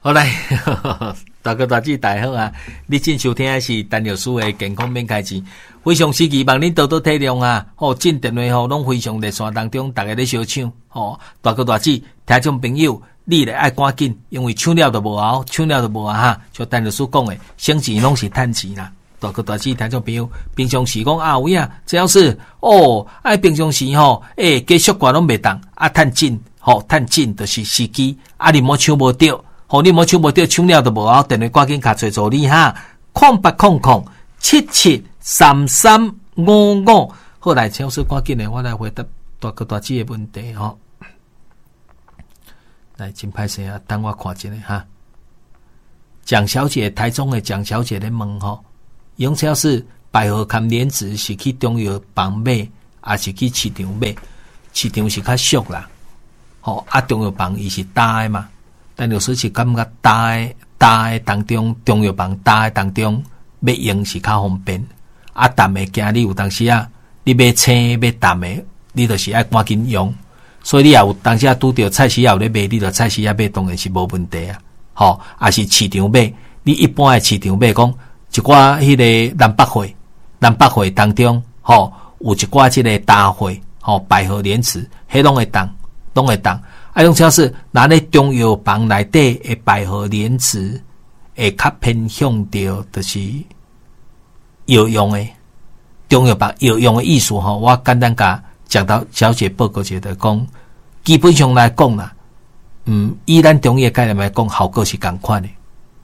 好来，大哥大姐大家好啊！你正收听的是陈老师的健康免开钱，非常时期望恁多多体谅啊！进电话拢非常热线当中，大家咧相抢大哥大姐听众朋友，你咧爱赶紧，因为抢了就无后，抢了就无啊哈！像陈老师讲的，省钱拢是趁钱啦。大哥大姐听众朋友，平常时讲啊有影，只要是平常时继续管拢袂当趁钱趁钱就是时机你莫抢无着。你莫抢无着，抢了就无后，电话赶紧卡找助理哈，0800773355。好来，超市赶紧的，我来回答大哥大姐的问题来，真歹势啊，等我看一下哈。蒋小姐，台中的蒋小姐咧问用超市百合含莲子是去中药房买，还是去市场买？市场是较俗啦，中药房伊是大的嘛。但有时是感觉大的当中，中药房大的当中要用是较方便。淡的惊你有当时你买青买淡的，你就是爱赶紧用。所以你也有当时拄着菜市也有咧卖，你就菜市也买当然是无问题啊。也是市场买，你一般的市场买讲一寡迄个南北货当中，有一寡即个大货，百合莲子，迄拢会当。种超市拿咧中药房内底的百合莲子，会较偏向着就是药用的中药房药用的意思我简单甲讲到小姐报告一下讲，基本上来讲啦，以咱中药概念来讲，效果是同款的，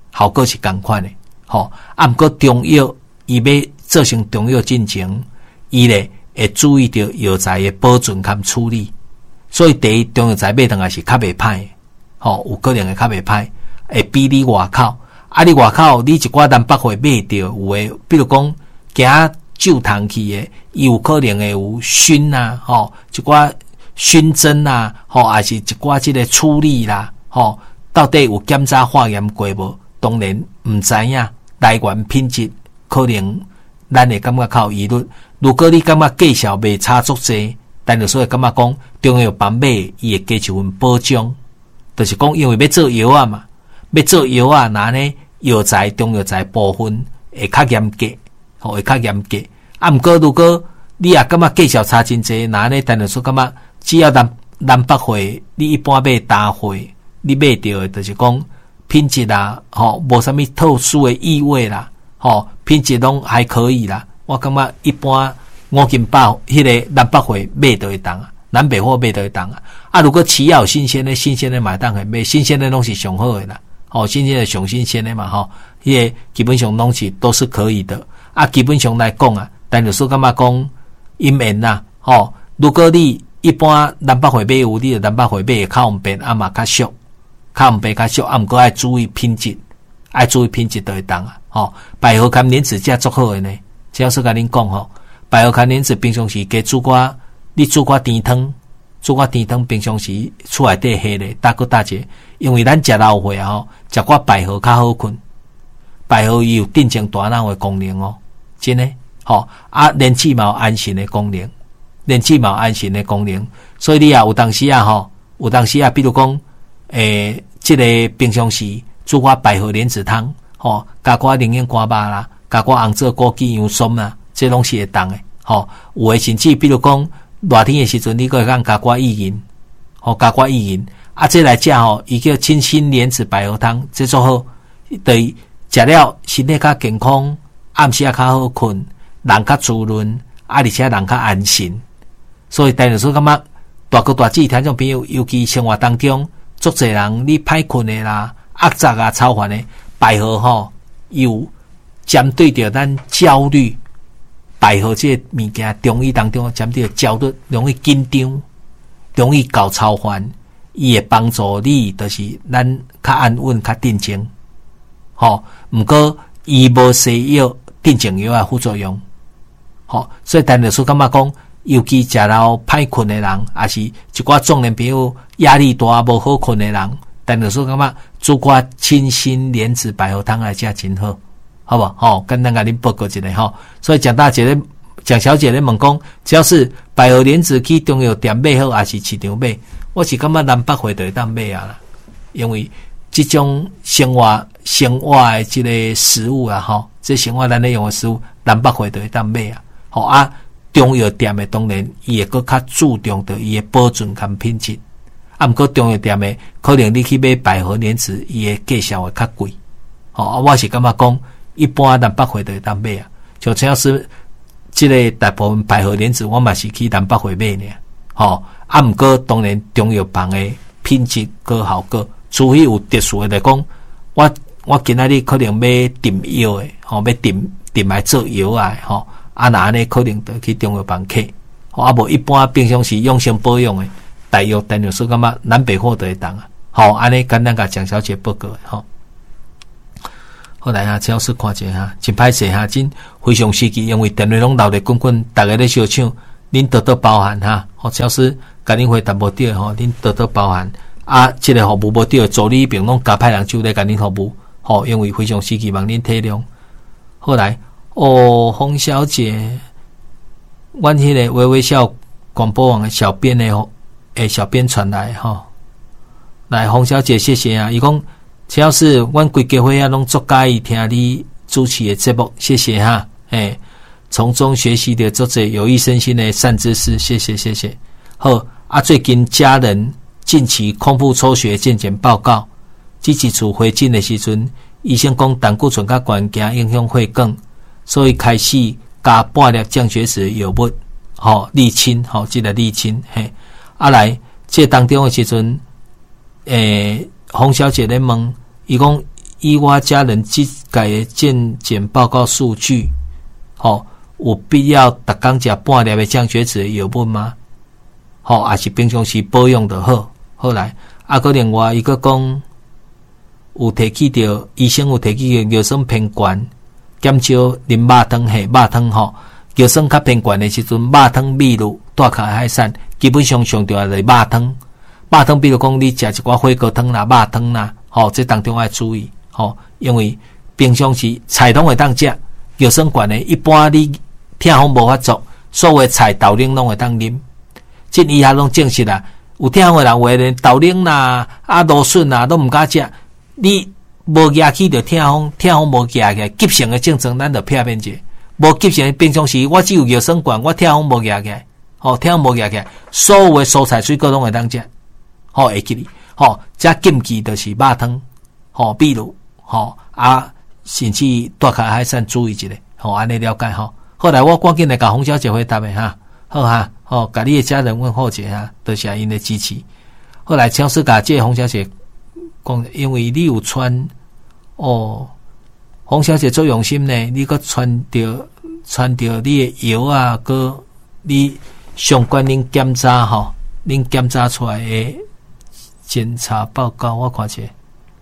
毋过中药伊要做成中药进前，伊咧会注意到药材的保存和处理。所以第一中药材买当然是较袂歹有可能会较袂歹，会比你外口你外口你一寡南北货买到有诶，比如讲行旧糖去诶，伊有可能会有熏一寡熏蒸还是一寡即个处理啦到底有检查化验过无？当然毋知影来源品质，可能咱会感觉较有疑虑。如果你感觉计效袂差足济，但是所以感觉讲中药房买伊会加一份保障，就是讲因为要做药嘛，那呢药材中药材部分会较严格，毋过如果你也感觉计效差真济，那呢但是说感觉只要南北货，你一般买大货，你买到的就是讲品质无啥物特殊的意味啦，品质拢还可以啦。我感觉一般5斤包迄个南北货买都会当南北货买都会当如果饲有新鲜的买当会买，新鲜的拢是上好的啦，新鲜的上新鲜的嘛迄个基本上拢是都是可以的基本上来讲但是说感觉讲因缘啦如果你一般南北货买有，你就南北货买会较方便嘛较俗，毋过爱注意品质都会当百合甘莲子这足好的呢，只要是甲恁讲百合甘莲子平常时加你煮寡甜汤，平常时厝内底下咧大哥大姐，因为咱食老货食寡百合较好困，百合伊有镇静大脑的功能真的连气毛安神的功能，所以你有当时比如讲这个平常时煮寡百合莲子汤加寡灵验瓜巴啦，加寡红枣枸杞杨松啦，这拢是会当的有诶甚至比如讲热天诶时阵，你可以加寡薏仁这来食伊叫清新莲子百合汤，这做好对食了身体较健康，暗时较好困，人较滋润而且人较安心。所以当然说感觉大哥大姐听众朋友，尤其生活当中足侪人你歹困的啦、压榨操烦的，百合有针对着咱焦虑。百合这个物件，中医当中针对焦虑、容易紧张、容易搞操烦，伊会帮助你，就是咱较安稳、较定静。毋过伊无西药定静药的副作用。所以但是感觉讲，尤其食了歹困的人，也是一寡中年朋友压力大无好困的人，但是感觉煮寡清新莲子百合汤来食真好。好不好？简单甲恁报告一下所以蒋小姐咧问讲，只要是百合莲子去中药店买好，还是市场买？我是感觉南北货就会当买啦，因为这种生活的这个食物啊，吼，这生活咱咧用的食物，南北会都会当买啊，吼啊，中药店的当然伊会搁较注重到伊的保存跟品质，啊，毋过中药店的可能你去买百合莲子，伊的价钱会较贵，吼啊，我是感觉讲，一般南北会都会当买啊，像陈老师这个大部分百合莲子，我嘛是去南北会买呢，吼啊，毋过当然中药房的品质搁效果，除非有特殊的来讲，我今仔日可能买炖药的，吼，要炖来做药啊，吼，啊那安尼可能就去中药房客，吼，啊无一般平常时养生保养的大药，陈老师感觉南北货都会当啊，吼，安尼简单甲蒋小姐报告的，吼。后来啊，陈老师看一下哈，真歹势哈，真非常时期，因为电话拢闹得滚滚，大家咧烧抢，恁多多包涵哈。陈老师甲恁回答无对吼，恁多多包涵。啊，这个服务无对，助理并拢加派人手来甲恁服务，吼，因为非常时期，望恁体谅。后来，洪小姐，阮迄个微微笑广播网的小编的小编传来吼，来，洪小姐，谢谢啊，伊讲。只要是阮规家伙啊，拢足介意听你主持的节目，谢谢哈。从中学习的作者有益身心的善知识，谢谢。好啊，最近家人近期空腹抽血健检报告，这几次回诊的时阵，医生讲胆固醇较悬，惊影响血管，所以开始加半粒降血脂药物，沥青，这个沥青，啊来，这当中的时阵，洪小姐咧问。伊讲以我家人即个的健检报告数据，有必要逐工食半粒的降血脂的药物吗？还是平常时保养就好？好来，啊，个另外伊个讲有提起到医生有提起到尿酸偏悬，减少啉肉汤尿酸较偏悬的时阵，肉汤米露大卡海产，基本上上重要的肉汤，比如讲你食一寡火锅汤啦、肉汤啦。这当中要注意，因为平常时菜拢会当食，尿酸悬的，一般你痛风无法做，所有的菜豆奶拢会当啉。这以下拢证实啦，有痛风的人话连豆奶啦、芦笋啦都毋敢食，你无牙起就痛风无牙起，急性的症状咱就避免者，无急性的平常时我只有尿酸悬，我痛风无牙起，痛风无牙起，所有的蔬菜水果拢会当食，会记哩。这禁忌就是肉汤，比如，甚至大卡海产注意一下，安尼了解哈。后来我赶紧来甲洪小姐回答的哈，好哈，甲你的家人问候一下，多谢因的支持。后来超市甲这洪小姐讲，因为你有穿，洪小姐做用心呢，你个穿着你的药啊，个你相关恁检查恁检查出来的。检查报告我看下，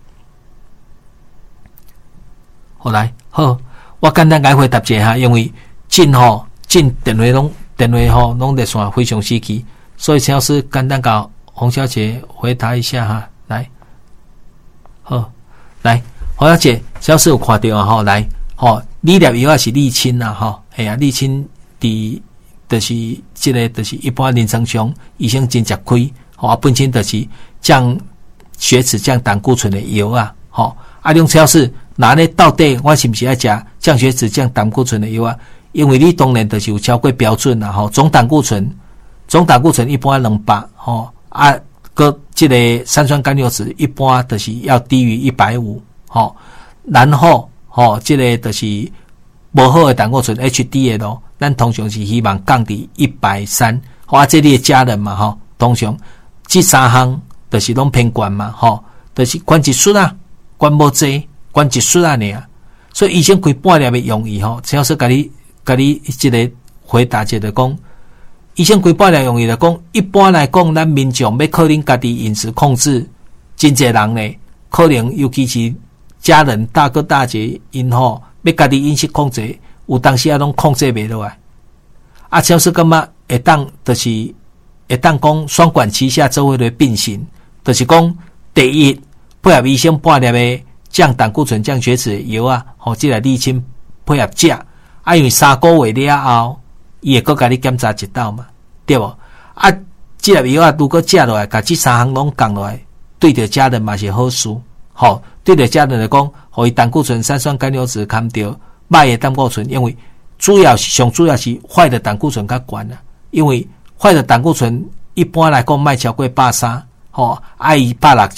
好来好，我简单解回答一下，因为进电话拢在线非常时期，所以陈老师简单甲洪小姐回答一下哈，来，好来，洪小姐，陈老师有看到啊来，你粒药也是沥青啦沥青就是这个就是一般临床上医生真吃亏，本身就是降血脂、降胆固醇的药啊，用超市那呢到底我是不是要吃降血脂、降胆固醇的药啊？因为你当然就是有超过标准啦，总胆固醇一般200，个这个三酸甘油酯一般就是要低于150，然后这个就是无好的胆固醇 HDL 咯，咱通常是希望降至130，这里的家人嘛，通常。这三项就是拢偏悬嘛，就是悬一束啊，悬无济，悬一束啊尔。所以医生开半粒的用意陈老师甲你这个回答一个讲，医生开半粒用意就讲，一般来讲，咱民众要靠恁家己饮食控制，真侪人呢，可能尤其是家人大哥大姐因要家己饮食控制，有当时拢控制袂落来。陈老师感觉会当就是。会当讲双管齐下做伙来并行，就是讲第一，配合医生半粒的降胆固醇、降血脂的药啊，这个沥青配合食，因为3个月了后，伊会搁甲你检查一道嘛，对无？这个药啊，如果食落来，甲这3项拢降落来，对着家人嘛是好事， 好，对着家人来讲，互伊胆固醇、三酸甘油酯看到歹的胆固醇，因为主要是坏的胆固醇较悬啦。因为坏的胆固醇一般来讲卖超过130，吼，伊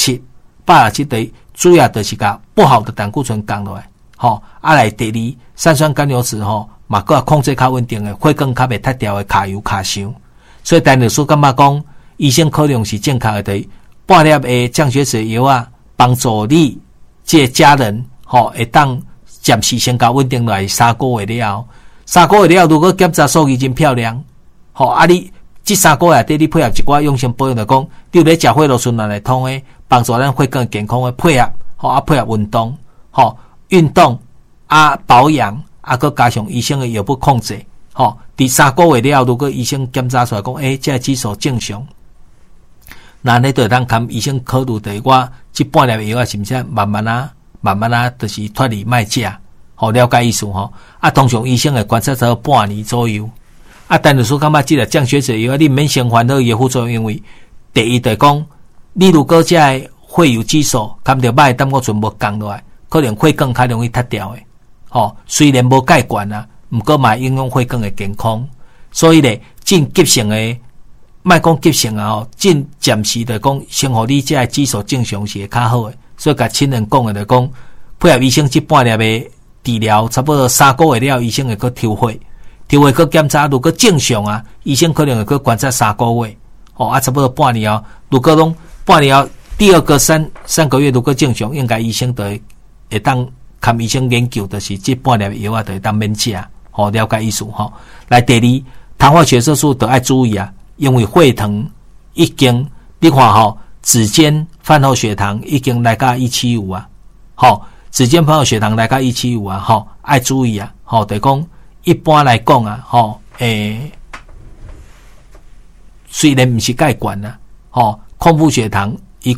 167的主要就是甲不好的胆固醇降落来，吼，来第二三酸甘油酯吼，嘛个控制较稳定的，血管较袂塌掉的卡油卡伤。所以陈律师感觉讲，医生可能是正确的，半粒的降血脂药啊，帮助你这家人吼会当暂时先甲稳定来3个月了。3个月了，如果检查数据真漂亮，吼你这3个月底你配合一寡养生保养来讲，你有咧食血路循环来通的，帮助咱血管健康的配合，吼配合运动，吼运动保养佮加上医生的药物控制，吼第3个月了，如果医生检查出来讲，这指数正常，那你就当看医生考虑的我这半粒药是不是慢慢就是脱离卖食，好了解意思吼。通常医生会观察到半年左右。但是说感觉这个降血脂药你免先烦恼伊副作用，因为第一就讲，你如果这血油指数看到歹胆固醇无降落来，可能血管较容易塌掉的。吼，虽然无介悬啊，不过嘛影响血管的健康。所以咧，进急性的，莫讲急性啊吼，进暂时就讲，先互你这指数正常是会较好的。所以甲亲人讲的就讲，配合医生这半粒的治疗，差不多3个月了，医生会去抽血。抽血去检查，如果正常啊，医生可能会去观察3个月，差不多半年哦。如果拢半年后第二个三个月如果正常，应该医生就会当看医生研究，就是这半粒药就会当免食，了解意思吼。来第二，糖化血色素都要注意啊，因为血糖已经你看吼，指尖饭后血糖已经来到175啊，指尖饭后血糖来到175啊，要注意啊，就讲。一般来讲啊，虽然不是介悬啦，空腹血糖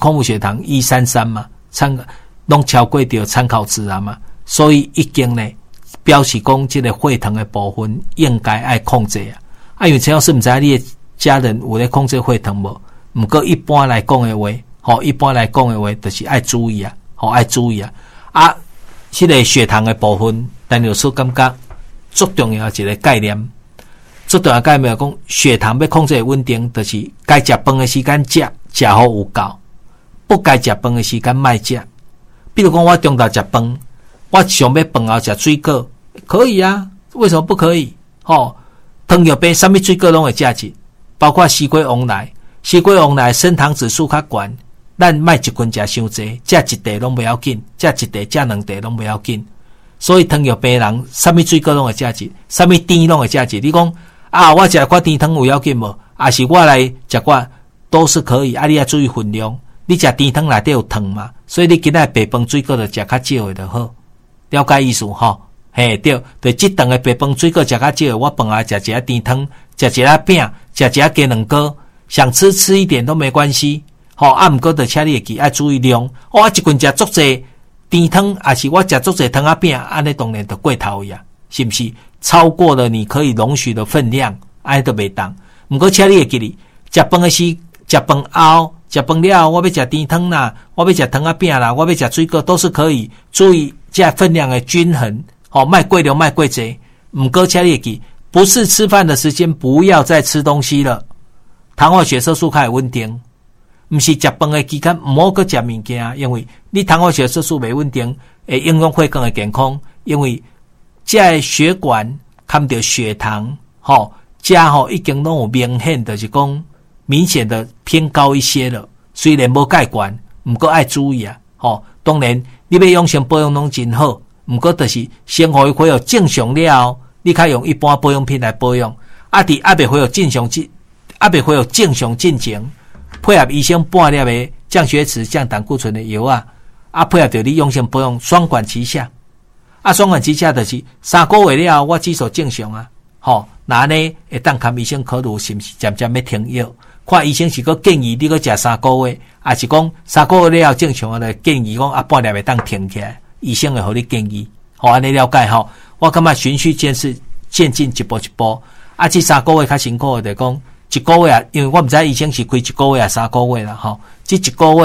133嘛，拢超过掉参考值啊嘛，所以已经呢表示讲这个血糖的部分应该要控制啊。因为陈老师不知道你的家人有咧控制血糖无？不过一般来讲的话，就是要注意啊，要注意啊。这个血糖的部分，但有时候感觉。最重要一个概念，讲血糖要控制稳定，就是该食饭的时间食好有够，不该食饭的时间莫食。比如讲我中昼食饭，我想要饭后食水果，可以啊，为什么不可以？糖尿病什么水果拢会食一，包括西瓜、黄梨，升糖指数较悬，咱莫一棍食伤济，食一袋拢不要紧，食一袋、食2袋拢不要紧。所以糖尿病人什么水果拢会食一，什么甜拢会食一。你讲我食块甜汤有要紧无？是我来食块都是可以。你要注意分量。你食甜汤内底有糖嘛，所以你今仔白饭水果就食较少的就好。了解意思吼？嘿，对，就这顿的白饭水果食较少的，我饭后食一下甜汤，食一下饼，食一下鸡卵糕，想吃一点都没关系。不过就请你记要注意量。我一棍食足济。甜汤还是我吃足济汤饼，安尼当然就过头呀，是不是？超过了你可以容许的分量，安尼都袂当。不过请你会记哩，食饭的时，食饭后，食饭了，我要食甜汤啦，我要食汤饼啦，我要食水果都是可以。注意这分量的均衡，莫过量，莫过济。不过请你会记，不是吃饭的时间，不要再吃东西了。糖化血色素开始稳定。不是食饭的期间唔好去食物件，因为你糖化血色素未稳定，会影响血管的健康。因为这血管看到血糖，这已经拢有明显的是讲明显的偏高一些了。虽然无介悬，不过要注意啊。当然你要养生保养拢真好，不过就是生活恢复正常了，你可以用一般保养品来保养。伫还未恢复正常进程。配合医生半粒的降血脂、降胆固醇的药配合着你养生保养，双管齐下。双管齐下就是3个月了，我指数正常啊。那呢会当看医生考虑是不是渐渐要停药，看医生是个建议你个食3个月，还是讲3个月了正常的建议讲半粒会当停起来，医生会互你建议。安尼了解我感觉循序渐进，一步一步。这3个月较辛苦的就讲。1个月因为我不知道医生是开1个月3个月啦，这1个月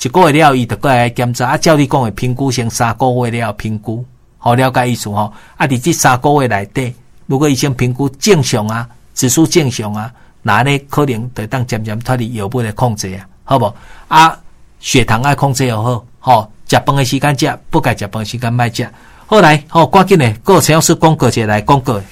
1个月了伊就过来检查，照你讲的评估先3个月了评估，好了解意思吼。伫这3个月内底，如果医生评估正常啊，指数正常啊，那呢可能就当渐渐脱离药物的控制啊，好不？血糖爱控制又好，食饭的时间食，不该食饭的时间莫食。好来，赶紧的，各陈老师广告一来广告。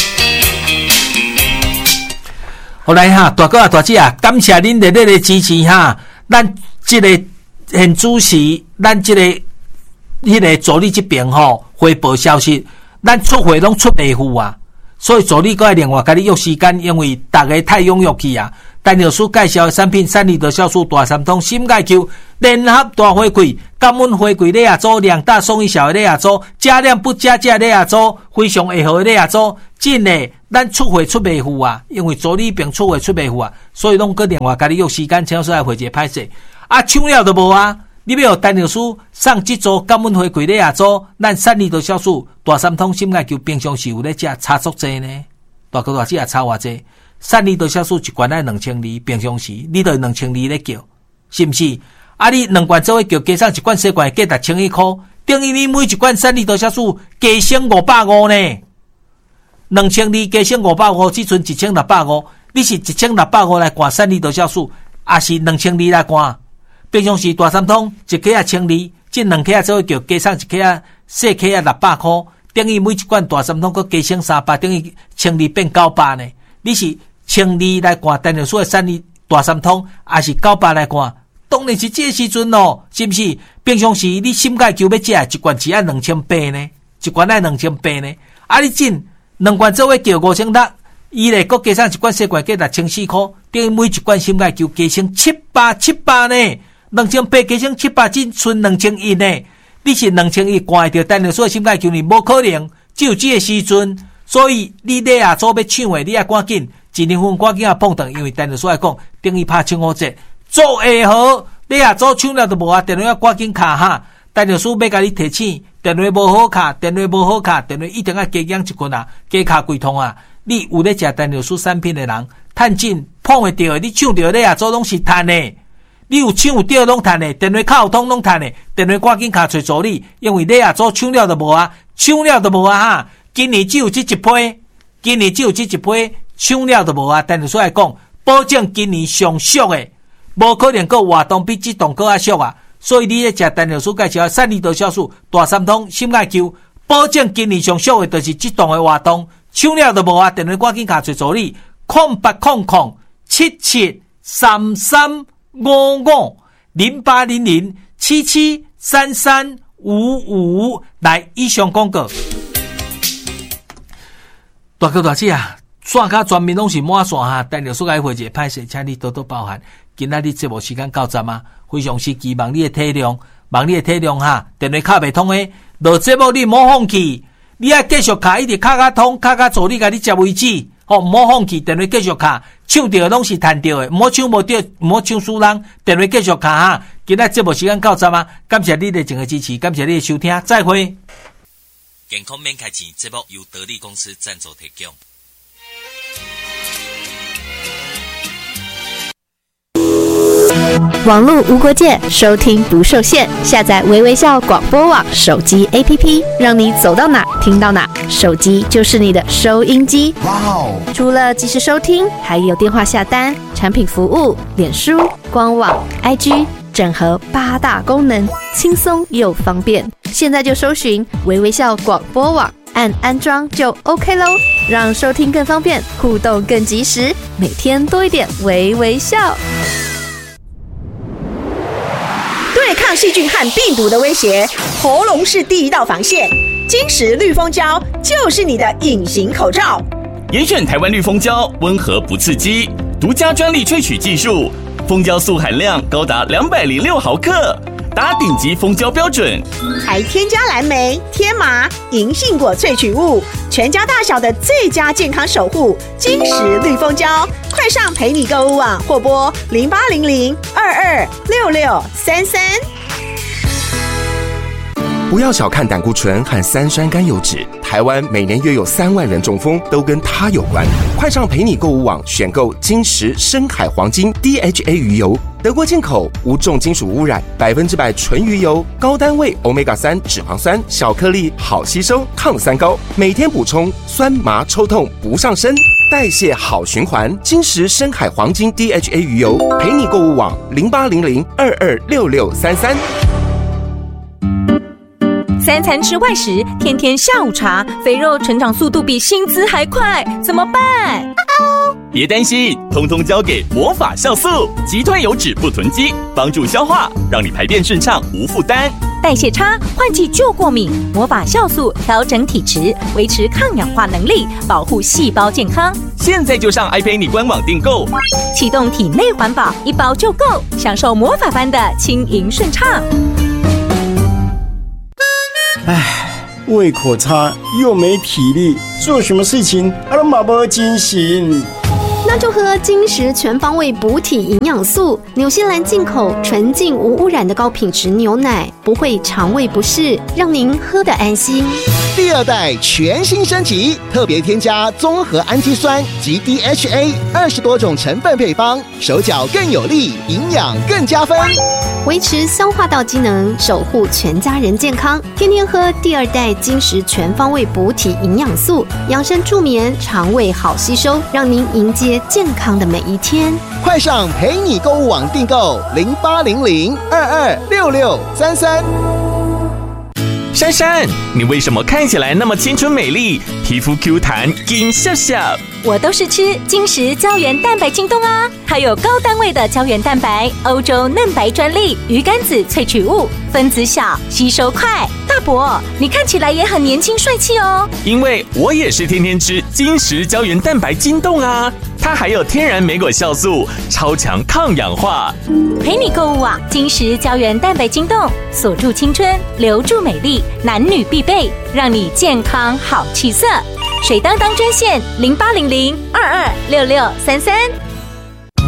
好来哈，大哥啊大姐啊，感谢恁热烈的支持哈，咱这个现主持，咱这个迄个助理这边汇报消息，咱出货拢出袂赴啊，所以助理搁要另外甲你约时间，因为大家太踊跃去啊。陈老师介绍的产品，3利得酵素大三通心钙球联合大回馈，感恩回馈类亚洲2大送一小的类亚洲，加量不加价类亚洲，非常会好的类亚洲，真的咱出货出袂赴啊，因为助理并出货出袂赴啊，所以拢搁另外甲你约时间，请老师来回一个歹势抢了都无啊！你要陈老师上这组感恩回馈类亚洲，咱3利得酵素大三通心钙球平常时有咧食差足济呢，大哥大姐也差偌济。3利得酵素一罐要2200，平常时你就2200咧叫，是不是？你2罐做伙叫加上一罐小罐价1100块，等于你每一罐3利得酵素加升550呢。2200加升550，只剩1650，你是1650来灌3利得酵素，还是2200来灌？平常时大三通一克1200，这2克做伙叫加上一克小克600块，等于每一罐大三通搁加升300，等于1200变900呢。你是1200来灌陈老师的3利大三通，还是900来灌？当然是这个时阵咯，是不是？平常时你心钙球要食一罐只要2800呢，一罐要2800呢。你进2罐做伙叫5600，伊咧搁加上一罐小罐价1400块，等于每一罐心钙球加升700呢，2800加升700，只剩2100呢。你是2100灌会到陈老师的心钙球呢？无可能，只有这个时阵。所以你咧啊，做要抢的，你要赶紧1年份赶紧啊碰撞，因为陈老师来讲，等于拍抢5折，做会好，你啊做抢了都无啊，电话要赶紧卡哈。陈老师要甲你提醒，电话无好卡，电话无好卡，电话一定要加养一群啊，加卡几通啊。你有咧食陈老师产品的人，趁钱碰会到的，你抢到你啊做拢是赚的。你有抢有到拢赚的，电话卡有通拢赚的，电话赶紧卡找助理，因为你啊做抢了都无啊，抢了都无啊哈。今年只有这一批，抢了都无啊！陈老师来讲，保证今年上俗的，无可能个活动比这档个较俗啊！所以你咧食陈老师介绍3利得酵素大三通心钙球，保证今年上俗的，就是这档的活动，抢了都无啊！电话赶紧卡找助理，08007733550800773355来以上广告。大哥大姐啊，线卡全面拢是满线哈，陈老师来回一个歹势，请你多多包涵。今仔日节目时间到站啊，非常是期望你的体谅，哈，电话卡袂通诶，落节目你莫放弃，你要继续卡，一直卡通，卡助你甲你接为止，莫放弃，电话继续卡，抢到拢是赚到诶，莫抢无到，莫抢输人，电话继续卡哈。今仔节目时间到站啊，感谢你的整个支持，感谢你的收听，再会。 健康免开钱，节目由得力公司赞助提供。 网络无国界，收听不受限。下载微微笑广播网手机 APP， 让你走到哪听到哪，手机就是你的收音机。哇哦！除了即时收听，还有电话下单、产品服务、脸书、官网、IG。整合8大功能，轻松又方便。现在就搜寻微微笑广播网，按安装就 OK 咯，让收听更方便，互动更及时，每天多一点微微笑。 对抗细菌和病毒的威胁，喉咙是第一道防线。金石绿蜂胶就是你的隐形口罩。 严选台湾绿蜂胶，温和不刺激，独家专利萃取技术。蜂胶素含量高达206毫克，达顶级蜂胶标准， 还添加蓝莓、天麻、银杏果萃取物，全家大小的最佳健康守护。金石绿蜂胶，快上陪你购物网或拨0800226633。 不要小看胆固醇和3酸甘油酯，台湾每年约有3万人中风，都跟它有关。快上陪你购物网选购金石深海黄金 DHA 鱼油， 德国进口，无重金属污染，100%纯鱼油，高单位 Omega-3 脂肪酸，小颗粒，好吸收，抗酸高，每天补充，酸麻抽痛不上身，代谢好循环。金石深海黄金 DHA 鱼油，陪你购物网0800226633。 3餐吃外食，天天下午茶，肥肉成长速度比薪资还快，怎么办？ 别担心，通通交给魔法酵素，击退油脂不囤积，帮助消化，让你排便顺畅无负担。 代谢差，换季就过敏，魔法酵素调整体质，维持抗氧化能力，保护细胞健康。 现在就上爱陪你官网订购， 启动体内环保，1包就够，享受魔法般的轻盈顺畅。 胃口差又没体力，做什么事情都没精神。 那就喝金石全方位补体营养素，纽西兰进口纯净无污染的高品质牛奶，不会肠胃不适，让您喝得安心。 第2代全新升级，特别添加综合氨基酸及 DHA 20多种成分配方，手脚更有力，营养更加分， 维持消化道机能，守护全家人健康。天天喝第2代金石全方位补体营养素，养生助眠，肠胃好吸收，让您迎接健康的每一天。 快上陪你购物网订购0800226633。 珊珊，你为什么看起来那么青春美丽，皮肤 Q 弹，金笑笑？ 我都是吃金石胶原蛋白晶冻啊，它有高单位的胶原蛋白，欧洲嫩白专利，鱼肝子萃取物，分子小，吸收快。大伯，你看起来也很年轻帅气哦。 因为我也是天天吃金石胶原蛋白晶冻啊，它还有天然莓果酵素，超强抗氧化。 陪你购物网，金石胶原蛋白晶冻，锁住青春，留住美丽，男女必备，让你健康好气色。水当当专线0800226633。